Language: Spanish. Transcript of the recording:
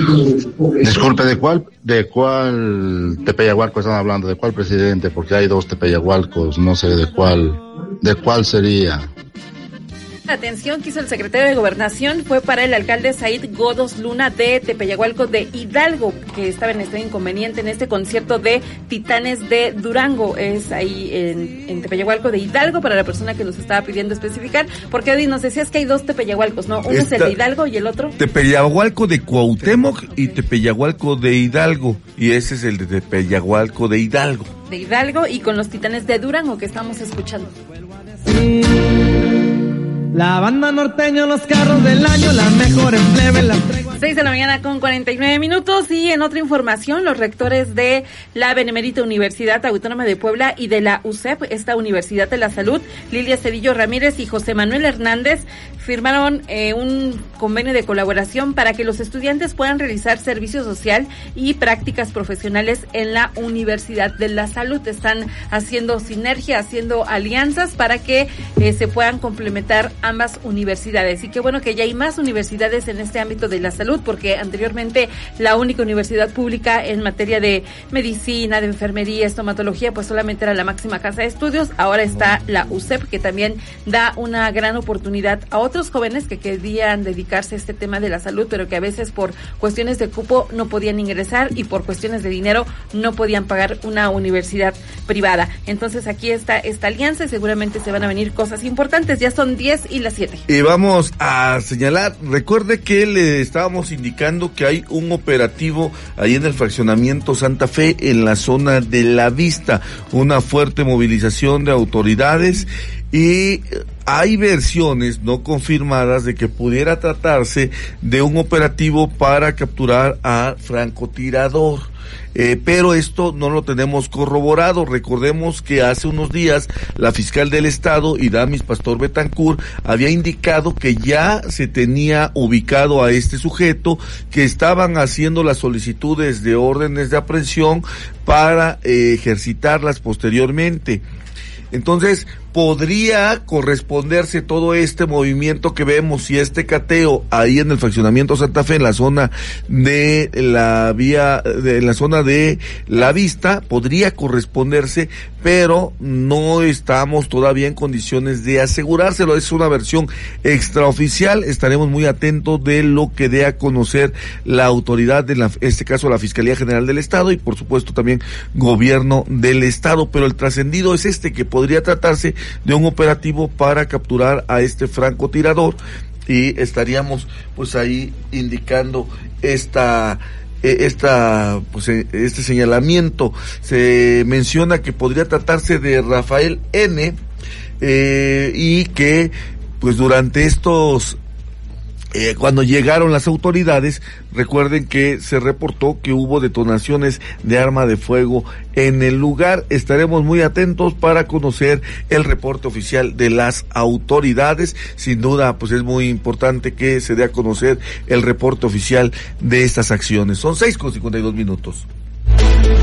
Disculpe, ¿de cuál Tepeyagualco están hablando? ¿De cuál presidente? Porque hay dos Tepeyagualcos, no sé de cuál sería. La atención que hizo el secretario de Gobernación fue para el alcalde Said Godos Luna de Tepeyagualco de Hidalgo, que estaba en este inconveniente en este concierto de Titanes de Durango. Es ahí en Tepeyagualco de Hidalgo, para la persona que nos estaba pidiendo especificar, porque Eddie nos decías que hay dos Tepeyagualcos, ¿no? Uno es el de Hidalgo y el otro Tepeyagualco de Cuauhtémoc y Tepeyagualco de Hidalgo, y ese es el de Tepeyagualco de Hidalgo. De Hidalgo, y con los Titanes de Durango que estamos escuchando. La banda norteña, los carros del año, las mejores plebes, las traigo. 6 de la mañana con 49 minutos, y en otra información, los rectores de la Benemérita Universidad Autónoma de Puebla y de la UCEP, esta Universidad de la Salud, Lilia Cedillo Ramírez y José Manuel Hernández, firmaron un convenio de colaboración para que los estudiantes puedan realizar servicio social y prácticas profesionales en la Universidad de la Salud. Están haciendo sinergia, haciendo alianzas para que se puedan complementar ambas universidades. Y qué bueno que ya hay más universidades en este ámbito de la salud, porque anteriormente la única universidad pública en materia de medicina, de enfermería, estomatología, pues solamente era la máxima casa de estudios. Ahora está la UCEP, que también da una gran oportunidad a otros jóvenes que querían dedicarse a este tema de la salud, pero que a veces por cuestiones de cupo no podían ingresar y por cuestiones de dinero no podían pagar una universidad privada. Entonces aquí está esta alianza y seguramente se van a venir cosas importantes. Ya son 10 y las 7. Y vamos a señalar, recuerde que le estábamos indicando que hay un operativo ahí en el fraccionamiento Santa Fe, en la zona de La Vista, una fuerte movilización de autoridades, y hay versiones no confirmadas de que pudiera tratarse de un operativo para capturar a francotirador. Pero esto no lo tenemos corroborado. Recordemos que hace unos días la fiscal del estado, Iramis Pastor Betancourt, había indicado que ya se tenía ubicado a este sujeto, que estaban haciendo las solicitudes de órdenes de aprehensión para ejercitarlas posteriormente. Entonces, podría corresponderse todo este movimiento que vemos y este cateo ahí en el fraccionamiento Santa Fe, en la zona de la vía, en la zona de La Vista, podría corresponderse, pero no estamos todavía en condiciones de asegurárselo. Es una versión extraoficial. Estaremos muy atentos de lo que dé a conocer la autoridad, en este caso la Fiscalía General del Estado y por supuesto también Gobierno del Estado, pero el trascendido es que podría tratarse de un operativo para capturar a este francotirador, y estaríamos pues ahí indicando este señalamiento. Se menciona que podría tratarse de Rafael N., y que pues durante estos cuando llegaron las autoridades, recuerden que se reportó que hubo detonaciones de arma de fuego en el lugar. Estaremos muy atentos para conocer el reporte oficial de las autoridades. Sin duda, pues es muy importante que se dé a conocer el reporte oficial de estas acciones. Son 6:52 minutos.